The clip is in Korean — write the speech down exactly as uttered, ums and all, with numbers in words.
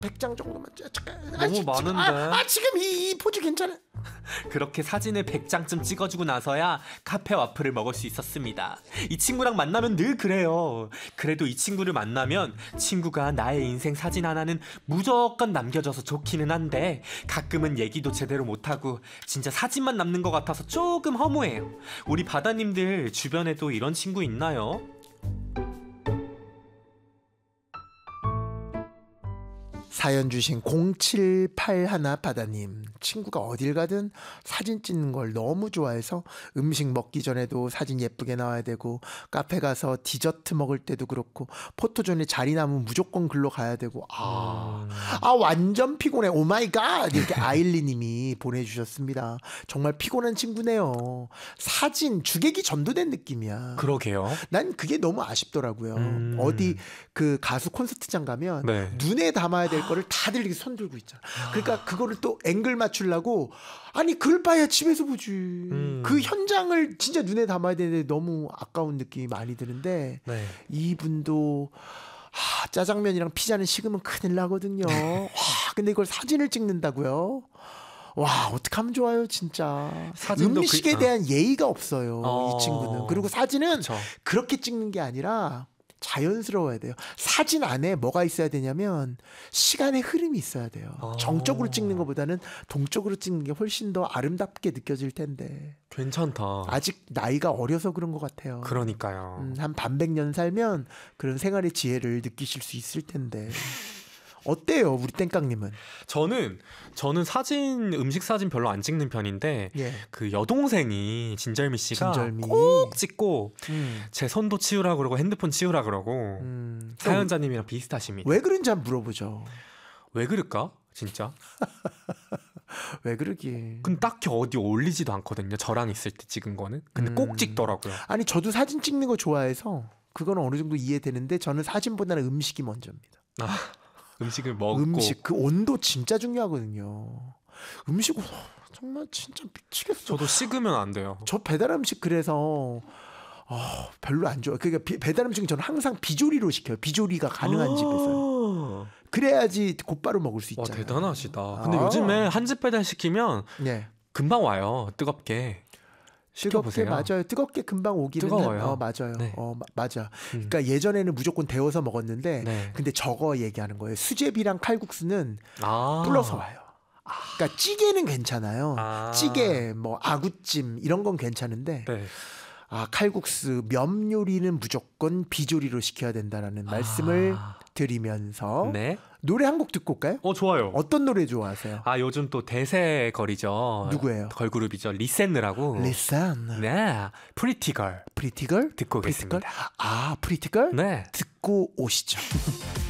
백 장 정도만. 너무 아, 많은데. 아, 아 지금 이, 이 포즈 괜찮아. 그렇게 사진을 백 장쯤 찍어주고 나서야 카페 와플을 먹을 수 있었습니다. 이 친구랑 만나면 늘 그래요. 그래도 이 친구를 만나면 친구가 나의 인생 사진 하나는 무조건 남겨줘서 좋기는 한데 가끔은 얘기도 제대로 못하고 진짜 사진만 남는 것 같아서 조금 허무해요. 우리 바다님들 주변에도 이런 친구 있나요? 사연 주신 공칠팔일 바다님, 친구가 어딜 가든 사진 찍는 걸 너무 좋아해서 음식 먹기 전에도 사진 예쁘게 나와야 되고 카페 가서 디저트 먹을 때도 그렇고 포토존에 자리 남으면 무조건 글로 가야 되고 아, 아 완전 피곤해. 오마이갓 이렇게 아일리 님이 보내주셨습니다. 정말 피곤한 친구네요. 사진 주객이 전도된 느낌이야. 그러게요. 난 그게 너무 아쉽더라고요. 음. 어디 그 가수 콘서트장 가면 네. 눈에 담아야 될 거를 다들 이렇게 손 들고 있잖아. 그러니까 그거를 또 앵글 맞추려고 아니 그걸 봐야 집에서 보지. 음. 그 현장을 진짜 눈에 담아야 되는데 너무 아까운 느낌이 많이 드는데 네. 이분도 아, 짜장면이랑 피자는 식으면 큰일 나거든요. 와, 근데 이걸 사진을 찍는다고요? 와, 어떡하면 좋아요, 진짜. 음식에 그, 대한 어. 예의가 없어요, 어. 이 친구는. 그리고 사진은 그쵸. 그렇게 찍는 게 아니라 자연스러워야 돼요. 사진 안에 뭐가 있어야 되냐면 시간의 흐름이 있어야 돼요. 어. 정적으로 찍는 것보다는 동적으로 찍는 게 훨씬 더 아름답게 느껴질 텐데. 괜찮다. 아직 나이가 어려서 그런 것 같아요. 그러니까요. 음, 한 반백 년 살면 그런 생활의 지혜를 느끼실 수 있을 텐데. 어때요, 우리 땡깡님은? 저는 저는 사진 음식 사진 별로 안 찍는 편인데 예. 그 여동생이 진절미 씨가 진절미. 꼭 찍고 음. 제 손도 치우라 그러고 핸드폰 치우라 그러고 음. 사연자님이랑 비슷하십니다. 왜 그런지 한번 물어보죠. 왜 그럴까? 진짜? 왜 그러기? 근데 딱히 어디 올리지도 않거든요. 저랑 있을 때 찍은 거는. 근데 음. 꼭 찍더라고요. 아니 저도 사진 찍는 거 좋아해서 그거는 어느 정도 이해되는데 저는 사진보다는 음식이 먼저입니다. 아, 음식을 먹고 음식 그 온도 진짜 중요하거든요. 음식 정말 진짜 미치겠어. 저도 식으면 안 돼요. 저 배달 음식 그래서 어, 별로 안 좋아. 그러니까 비, 배달 음식은 저는 항상 비조리로 시켜요. 비조리가 가능한 집에서. 그래야지 곧바로 먹을 수 있잖아요. 와, 대단하시다. 근데 아. 요즘에 한 집 배달 시키면 네. 금방 와요. 뜨겁게. 뜨겁게 시켜보세요. 맞아요. 뜨겁게 금방 오기는 뜨거워요. 어, 맞아요. 네. 어, 마, 맞아. 음. 그러니까 예전에는 무조건 데워서 먹었는데 네. 근데 저거 얘기하는 거예요. 수제비랑 칼국수는 아. 불러서 와요. 그러니까 찌개는 괜찮아요. 아. 찌개, 뭐 아구찜 이런 건 괜찮은데 네. 아 칼국수, 면 요리는 무조건 비조리로 시켜야 된다라는 아. 말씀을 드리면서 네. 노래 한 곡 듣고 올까요? 어, 좋아요. 어떤 노래 좋아하세요? 아, 요즘 또 대세걸이죠. 누구예요? 걸그룹이죠. 리센느라고. Listen, 네. 프리티걸 프리티걸 듣고 프리티걸? 오겠습니다. 아 프리티걸 네. 듣고 오시죠.